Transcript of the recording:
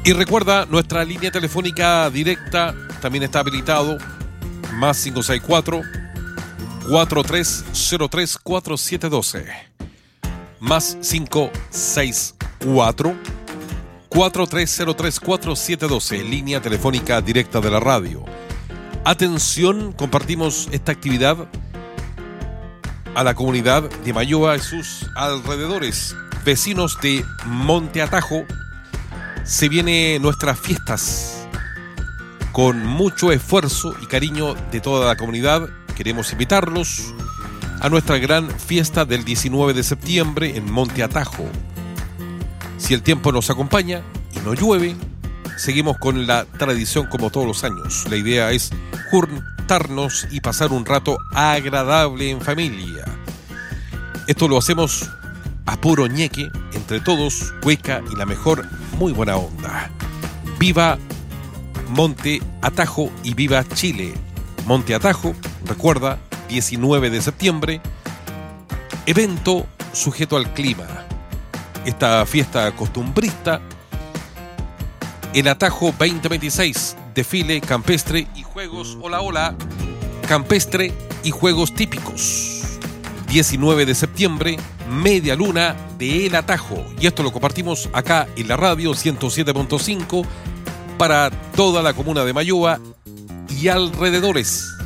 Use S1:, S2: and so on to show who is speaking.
S1: Y recuerda, nuestra línea telefónica directa también está habilitado, más 564 4303 4712, más 564 4303 4712, línea telefónica directa de la radio. Atención, compartimos esta actividad a la comunidad de Mayoa y sus alrededores, vecinos de Monte Atajo. Se vienen nuestras fiestas con mucho esfuerzo y cariño de toda la comunidad. Queremos invitarlos a nuestra gran fiesta del 19 de septiembre en Monte Atajo. Si el tiempo nos acompaña y no llueve, seguimos con la tradición como todos los años. La idea es juntarnos y pasar un rato agradable en familia. Esto lo hacemos a puro ñeque, entre todos, cueca y la mejor, muy buena onda. Viva Monte Atajo y viva Chile. Monte Atajo, recuerda, 19 de septiembre, evento sujeto al clima. Esta fiesta costumbrista, el Atajo 2026, desfile campestre y juegos, hola, campestre y juegos típicos. 19 de septiembre, media luna de El Atajo. Y esto lo compartimos acá en la radio 107.5 para toda la comuna de Mayoa y alrededores.